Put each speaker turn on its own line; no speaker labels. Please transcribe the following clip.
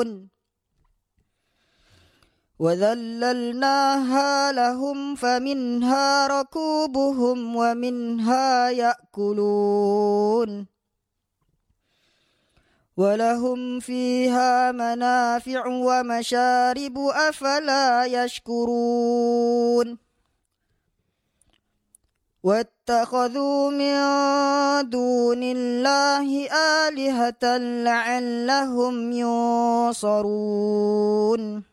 وذللناها لهم فمنها ركوبهم ومنها يأكلون ولهم فيها منافع ومشارب أفلا يشكرون واتخذوا من دون الله آلهة لعلهم ينصرون